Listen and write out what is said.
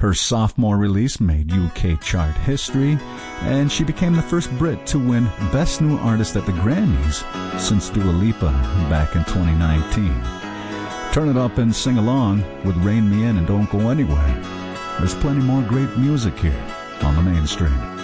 Her sophomore release made UK chart history, and she became the first Brit to win Best New Artist at the Grammys since Dua Lipa back in 2019. Turn it up and sing along with Rein Me In and Don't Go Anywhere. There's plenty more great music here on the Mainstream.